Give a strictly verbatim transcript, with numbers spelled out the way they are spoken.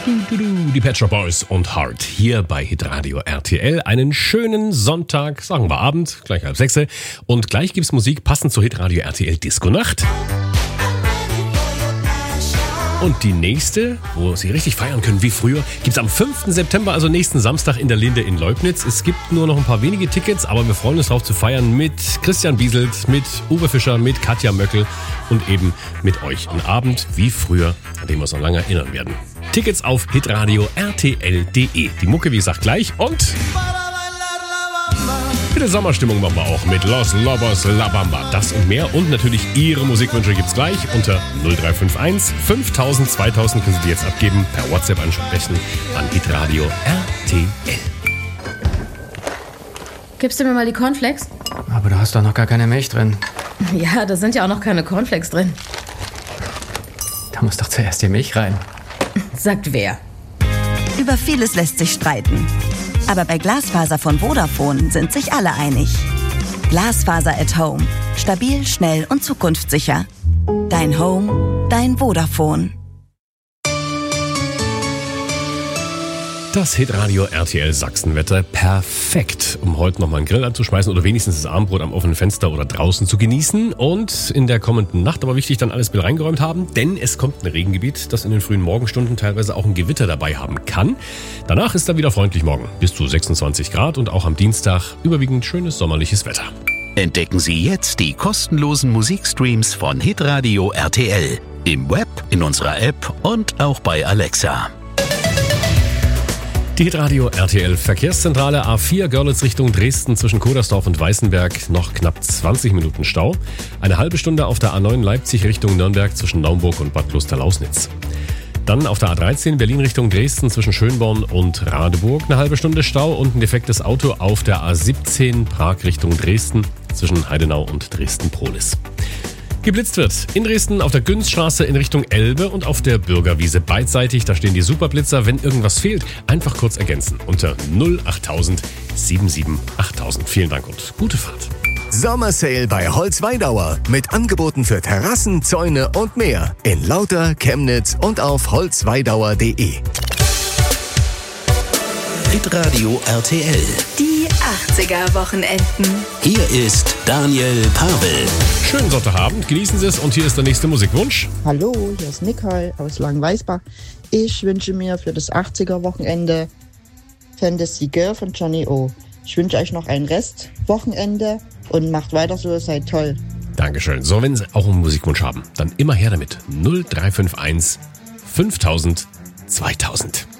Die Pet Shop Boys und Heart hier bei Hitradio R T L. Einen schönen Sonntag, sagen wir Abend, gleich halb sechs. Und gleich gibt's Musik passend zur Hitradio R T L Disco Nacht. Und die nächste, wo Sie richtig feiern können wie früher, gibt's am fünften September, also nächsten Samstag in der Linde in Leubnitz. Es gibt nur noch ein paar wenige Tickets, aber wir freuen uns darauf zu feiern mit Christian Bieselt, mit Uwe Fischer, mit Katja Möckel und eben mit euch. Ein Abend wie früher, an den wir uns noch lange erinnern werden. Tickets auf hitradio r t l punkt d e. Die Mucke, wie gesagt, gleich und mit der Sommerstimmung machen wir auch mit Los Lobos La Bamba. Das und mehr und natürlich Ihre Musikwünsche gibt's gleich unter null drei fünf eins fünftausend zweitausend können Sie die jetzt abgeben, per WhatsApp ansprechen an Hitradio R T L. Gibst du mir mal die Cornflakes? Aber da hast doch noch gar keine Milch drin. Ja, da sind ja auch noch keine Cornflakes drin. Da muss doch zuerst die Milch rein. Sagt wer? Über vieles lässt sich streiten. Aber bei Glasfaser von Vodafone sind sich alle einig. Glasfaser at Home. Stabil, schnell und zukunftssicher. Dein Home, dein Vodafone. Das Hitradio R T L Sachsenwetter perfekt, um heute noch mal einen Grill anzuschmeißen oder wenigstens das Abendbrot am offenen Fenster oder draußen zu genießen. Und in der kommenden Nacht aber wichtig, dann alles mit reingeräumt haben, denn es kommt ein Regengebiet, das in den frühen Morgenstunden teilweise auch ein Gewitter dabei haben kann. Danach ist dann wieder freundlich morgen, bis zu sechsundzwanzig Grad und auch am Dienstag überwiegend schönes sommerliches Wetter. Entdecken Sie jetzt die kostenlosen Musikstreams von Hitradio R T L. Im Web, in unserer App und auch bei Alexa. Die Hitradio R T L Verkehrszentrale A vier Görlitz Richtung Dresden zwischen Kodersdorf und Weißenberg noch knapp zwanzig Minuten Stau. Eine halbe Stunde auf der A neun Leipzig Richtung Nürnberg zwischen Naumburg und Bad Klosterlausnitz. Dann auf der A dreizehn Berlin Richtung Dresden zwischen Schönborn und Radeburg eine halbe Stunde Stau und ein defektes Auto auf der A siebzehn Prag Richtung Dresden zwischen Heidenau und Dresden-Prohlis. Geblitzt wird in Dresden auf der Günzstraße in Richtung Elbe und auf der Bürgerwiese beidseitig. Da stehen die Superblitzer. Wenn irgendwas fehlt, einfach kurz ergänzen unter null achttausend siebenundsiebzig achttausend. Vielen Dank und gute Fahrt. Sommersale bei Holzweidauer mit Angeboten für Terrassen, Zäune und mehr in Lauter, Chemnitz und auf holzweidauer punkt de. Hitradio R T L. Die achtziger-Wochenenden. Hier ist Daniel Pavel. Schönen Sonntagabend, genießen Sie es und hier ist der nächste Musikwunsch. Hallo, hier ist Nicole aus Langenweisbach. Ich wünsche mir für das achtziger-Wochenende Fantasy Girl von Johnny O. Ich wünsche euch noch ein Restwochenende und macht weiter so, seid toll. Dankeschön. So, wenn Sie auch einen Musikwunsch haben, dann immer her damit. null drei fünf eins fünftausend zweitausend.